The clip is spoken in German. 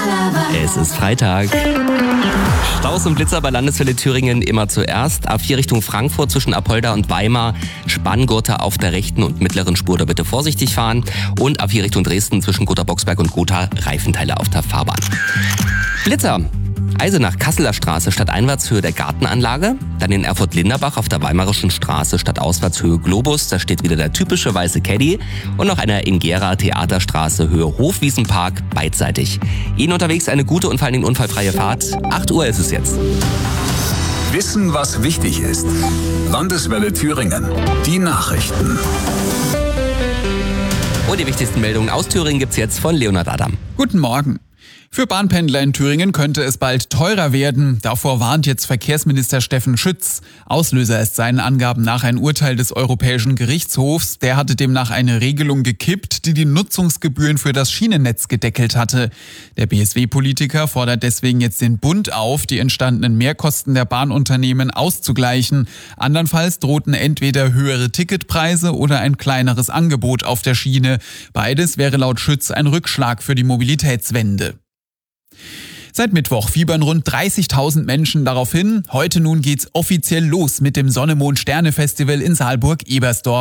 Es ist Freitag. Staus und Blitzer bei Landeswelle Thüringen immer zuerst. A4 Richtung Frankfurt zwischen Apolda und Weimar. Spanngurte auf der rechten und mittleren Spur, da bitte vorsichtig fahren. Und A4 Richtung Dresden zwischen Gotha-Boxberg und Gotha. Reifenteile auf der Fahrbahn. Blitzer. Eisenach-Kasseler Straße stadteinwärts Höhe der Gartenanlage. Dann in Erfurt-Linderbach auf der Weimarischen Straße stadtauswärts Höhe Globus. Da steht wieder der typische weiße Caddy. Und noch einer in Gera Theaterstraße Höhe Hofwiesenpark beidseitig. Ihnen unterwegs eine gute und vor allen Dingen unfallfreie Fahrt. 8 Uhr ist es jetzt. Wissen, was wichtig ist. Landeswelle Thüringen. Die Nachrichten. Und die wichtigsten Meldungen aus Thüringen gibt's jetzt von Leonhard Adam. Guten Morgen. Für Bahnpendler in Thüringen könnte es bald teurer werden. Davor warnt jetzt Verkehrsminister Steffen Schütz. Auslöser ist seinen Angaben nach ein Urteil des Europäischen Gerichtshofs. Der hatte demnach eine Regelung gekippt, die die Nutzungsgebühren für das Schienennetz gedeckelt hatte. Der BSW-Politiker fordert deswegen jetzt den Bund auf, die entstandenen Mehrkosten der Bahnunternehmen auszugleichen. Andernfalls drohten entweder höhere Ticketpreise oder ein kleineres Angebot auf der Schiene. Beides wäre laut Schütz ein Rückschlag für die Mobilitätswende. Seit Mittwoch fiebern rund 30.000 Menschen darauf hin. Heute nun geht's offiziell los mit dem Sonne-Mond-Sterne-Festival in Saalburg-Ebersdorf.